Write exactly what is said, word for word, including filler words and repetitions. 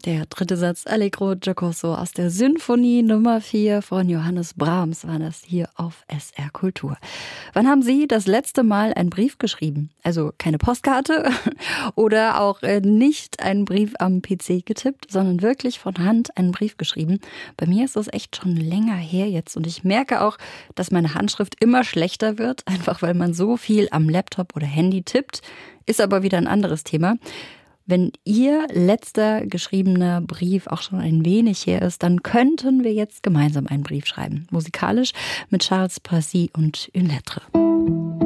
Der dritte Satz Allegro giocoso aus der Sinfonie Nummer vier von Johannes Brahms war das hier auf S R Kultur. Wann haben Sie das letzte Mal einen Brief geschrieben? Also keine Postkarte oder auch nicht einen Brief am P C getippt, sondern wirklich von Hand einen Brief geschrieben. Bei mir ist das echt schon länger her jetzt und ich merke auch, dass meine Handschrift immer schlechter wird, einfach weil man so viel am Laptop oder Handy tippt. Ist aber wieder ein anderes Thema. Wenn Ihr letzter geschriebener Brief auch schon ein wenig her ist, dann könnten wir jetzt gemeinsam einen Brief schreiben. Musikalisch mit Charles Passy und Une Lettre.